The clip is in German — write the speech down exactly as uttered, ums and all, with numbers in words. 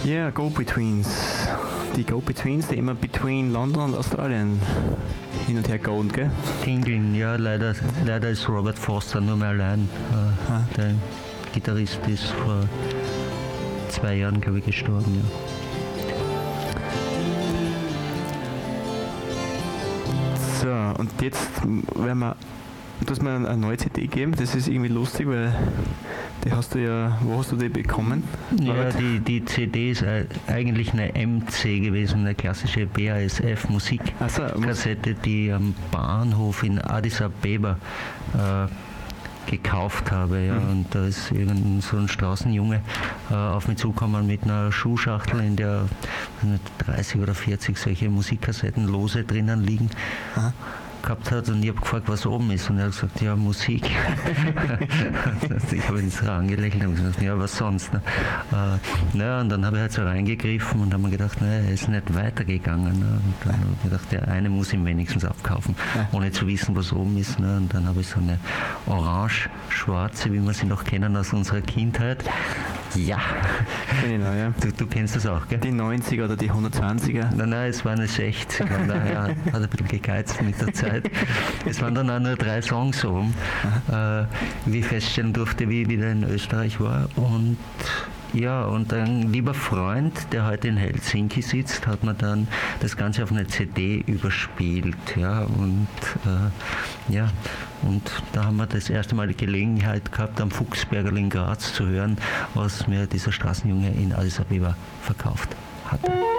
Ja, Go-Betweens. Die Go-Betweens, die immer between London und Australien hin und her gehen, gell? Tingeln, ja, leider, leider ist Robert Foster nur mehr allein. Äh, Ah. Der Gitarrist ist vor zwei Jahren, glaube ich, gestorben. Ja. So, und jetzt werden wir, du hast mir eine neue C D gegeben, das ist irgendwie lustig, weil die hast du ja, wo hast du die bekommen? Ja, Norbert? die, die C D ist äh, eigentlich eine M C gewesen, eine klassische B A S F Ach so, Musikkassette, die am Bahnhof in Addis Abeba äh, gekauft habe. Ja. Mhm. Und da ist irgend so ein Straßenjunge äh, auf mich zugekommen mit einer Schuhschachtel, in der dreißig oder vierzig solche Musikkassetten lose drinnen liegen. Aha. Gehabt hat und ich habe gefragt, was oben ist, und er hat gesagt, ja, Musik. Ich habe ihn so angelächelt und gesagt, ja, was sonst. Ne? Äh, naja, und dann habe ich halt so reingegriffen und habe mir gedacht, naja, er ist nicht weitergegangen. Ne? Und dann habe ich gedacht, der eine muss ihm wenigstens abkaufen, ohne zu wissen, was oben ist. Ne? Und dann habe ich so eine orange-schwarze, wie wir sie noch kennen aus unserer Kindheit. Ja, Kenn ich noch, ja. du, du kennst das auch, gell? Die neunziger oder die hundertzwanziger. Nein, nein, es waren eine sechziger, daher hat er ein bisschen gegeizt mit der Zeit. Es waren dann auch nur drei Songs oben, äh, wie ich feststellen durfte, wie ich wieder in Österreich war. Und ja, und ein lieber Freund, der heute in Helsinki sitzt, hat mir dann das Ganze auf eine C D überspielt. Ja, und äh, ja, und da haben wir das erste Mal die Gelegenheit gehabt, am Fuchsbergerl in Graz zu hören, was mir dieser Straßenjunge in Addis Abeba verkauft hat.